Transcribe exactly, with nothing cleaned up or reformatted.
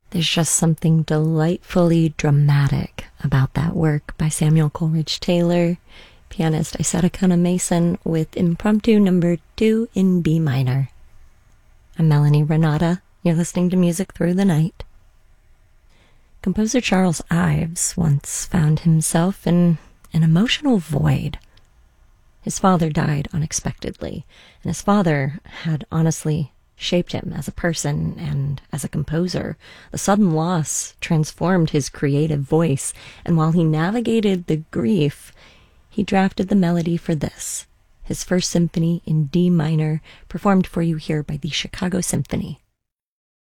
There's just something delightfully dramatic about that work by Samuel Coleridge Taylor, pianist Isetta Kona Mason, with Impromptu number two in B minor. I'm Melanie Renata. You're listening to Music Through the Night. Composer Charles Ives once found himself in an emotional void. His father died unexpectedly, and his father had honestly shaped him as a person and as a composer. The sudden loss transformed his creative voice, and while he navigated the grief, he drafted the melody for this, his first symphony in D minor, performed for you here by the Chicago Symphony.